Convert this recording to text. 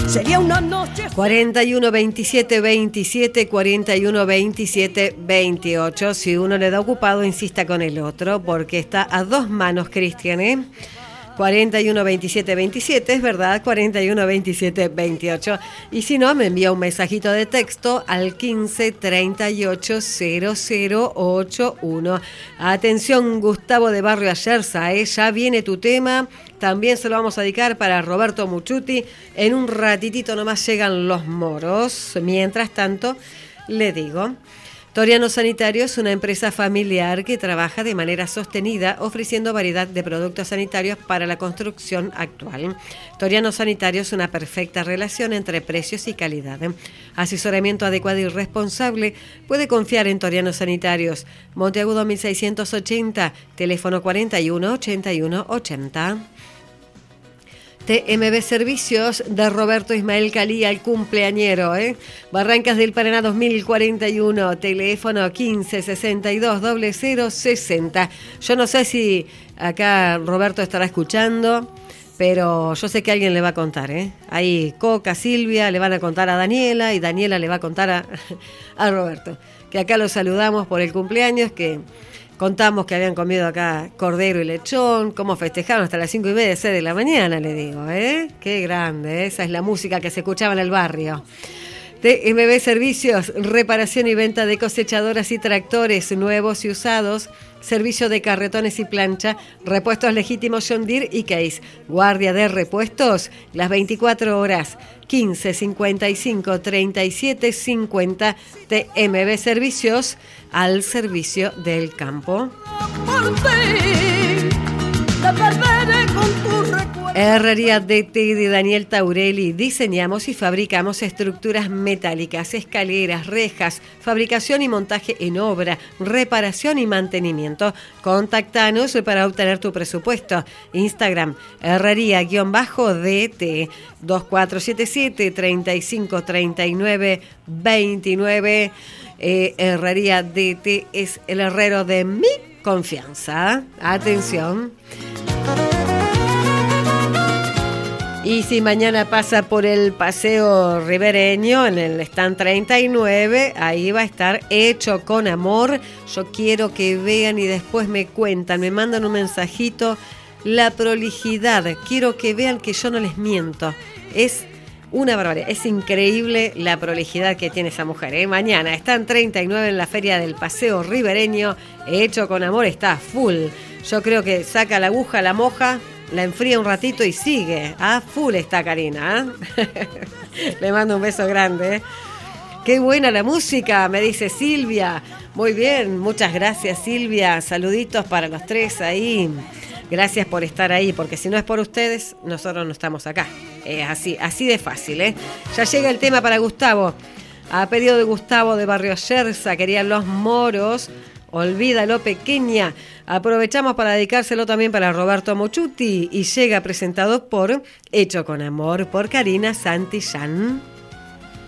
Sería una noche. 41 27 27 41 27 28. Si uno le da ocupado, insista con el otro, porque está a dos manos, Cristian, ¿eh? 41 27 27, es verdad, 41 27 28. Y si no, me envía un mensajito de texto al 15 38 0081. Atención, Gustavo de Barrio Ayerza, ya viene tu tema. También se lo vamos a dedicar para Roberto Muchuti. En un ratitito nomás llegan los moros. Mientras tanto, le digo... Toriano Sanitario es una empresa familiar que trabaja de manera sostenida ofreciendo variedad de productos sanitarios para la construcción actual. Toriano Sanitario es una perfecta relación entre precios y calidad. Asesoramiento adecuado y responsable. Puede confiar en Toriano Sanitarios. Monteagudo 1680, teléfono 41 81 80. TMB Servicios de Roberto Ismael Calía, el cumpleañero, Barrancas del Paraná 2041, teléfono 15 62 00 60. Yo no sé si acá Roberto estará escuchando, pero yo sé que alguien le va a contar, Ahí Coca, Silvia le van a contar a Daniela y Daniela le va a contar a Roberto. Que acá lo saludamos por el cumpleaños, que... Contamos que habían comido acá cordero y lechón, cómo festejaron hasta las 5:30, 6 de la mañana, le digo, Qué grande, esa es la música que se escuchaba en el barrio. TMB Servicios, reparación y venta de cosechadoras y tractores nuevos y usados, servicio de carretones y plancha, repuestos legítimos John Deere y Case, guardia de repuestos, las 24 horas, 15 55 37 50, TMB Servicios, al servicio del campo. Herrería DT de Daniel Taurelli. Diseñamos y fabricamos estructuras metálicas, escaleras, rejas, fabricación y montaje en obra, reparación y mantenimiento. Contactanos para obtener tu presupuesto. Instagram, herrería-DT, 2477 35 39 29. Herrería DT es el herrero de mi confianza. Atención. Y si mañana pasa por el Paseo Ribereño, en el stand 39, ahí va a estar Hecho con Amor. Yo quiero que vean y después me cuentan, me mandan un mensajito. La prolijidad, quiero que vean que yo no les miento. Es una barbaridad, es increíble la prolijidad que tiene esa mujer. Mañana están 39 en la Feria del Paseo Ribereño. Hecho con Amor está full. Yo creo que saca la aguja, la moja, la enfría un ratito y sigue. Full está Karina. Le mando un beso grande. Qué buena la música, me dice Silvia. Muy bien, muchas gracias Silvia. Saluditos para los tres ahí. Gracias por estar ahí, porque si no es por ustedes, nosotros no estamos acá. Así de fácil, Ya llega el tema para Gustavo. A pedido de Gustavo de Barrio Ayerza, querían los moros. Olvídalo, pequeña. Aprovechamos para dedicárselo también para Roberto Muchuti. Y llega presentado por Hecho con Amor, por Karina Santillán.